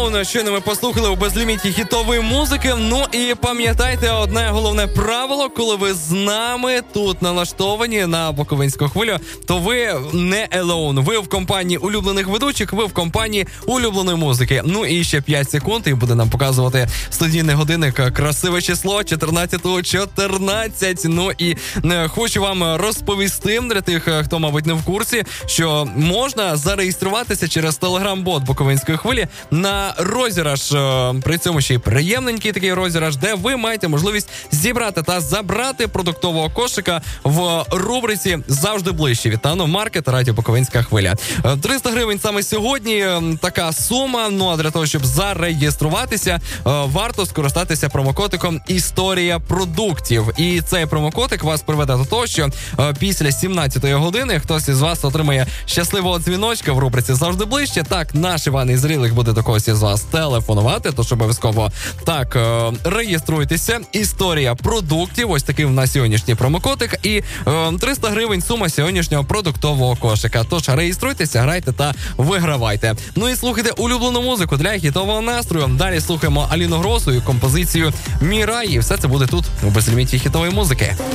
Alone щойно ми послухали у безліміті хітової музики. Ну і пам'ятайте одне головне правило, коли ви з нами тут налаштовані на Буковинську хвилю, то ви не alone. Ви в компанії улюблених ведучих, ви в компанії улюбленої музики. Ну і ще 5 секунд, і буде нам показувати студійний годинник красиве число 14:14. Ну і хочу вам розповісти для тих, хто, мабуть, не в курсі, що можна зареєструватися через телеграм-бот Буковинської хвилі на розіграш. При цьому ще й приємненький такий розіграш, де ви маєте можливість зібрати та забрати продуктового кошика в рубриці «Завжди ближче» від Маркет Радіо Буковинська хвиля. 300 гривень саме сьогодні така сума. Ну а для того, щоб зареєструватися, варто скористатися промокодиком «Історія продуктів». І цей промокодик вас приведе до того, що після 17-ї години хтось із вас отримає щасливого дзвіночка в рубриці «Завжди ближче». Так, наш Іван із Рілих буде до когось із вас телефонувати, тож обов'язково так реєструйтеся. «Історія продуктів». Ось такий в нас сьогоднішній промокодик. І 300 гривень сума сьогоднішнього продуктового кошика. Тож реєструйтеся, грайте та вигравайте. Ну і слухайте улюблену музику для хітового настрою. Далі слухаємо Аліну Гросу і композицію «Мірай». І все це буде тут у безліміті хітової музики.